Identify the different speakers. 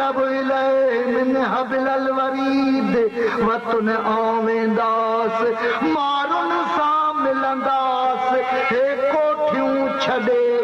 Speaker 1: अक़रब इलैहि मिन हब्लिल वरीद वतन आवेंदास मारुन सां मिलंदास हे कोठियूं छॾे